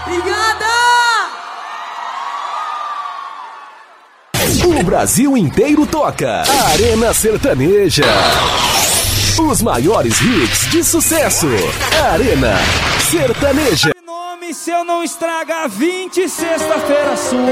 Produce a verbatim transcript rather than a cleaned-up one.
Obrigada! O Brasil inteiro toca. Arena Sertaneja. Os maiores hits de sucesso. Arena Sertaneja. Nome se eu não estragar vinte, sexta-feira sua.